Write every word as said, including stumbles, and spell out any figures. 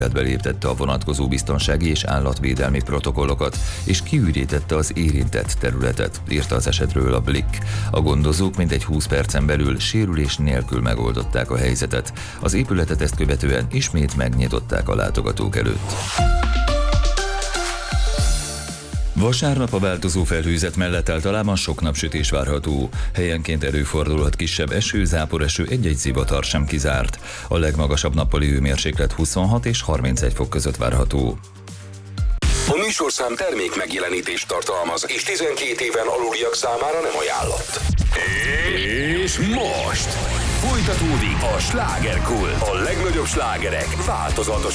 beléptette a vonatkozó biztonsági és állatvédelmi protokollokat, és kiürítette az érintett területet, írta az esetről a Blick. A gondozók mintegy húsz percen belül sérülés nélkül megoldották a helyzetet. Az épületet ezt követően ismét megnyitották a látogatók előtt. Vasárnap a változó felhőzet mellett általában sok napsütés várható. Helyenként előfordulhat kisebb eső, záporeső, egy-egy zivatar sem kizárt. A legmagasabb nappali hőmérséklet huszonhat és harmincegy fok között várható. A műsorszám termék megjelenítést tartalmaz, és tizenkét éven aluliak számára nem ajánlott. És most folytatódik a slágerkult. A legnagyobb slágerek változatos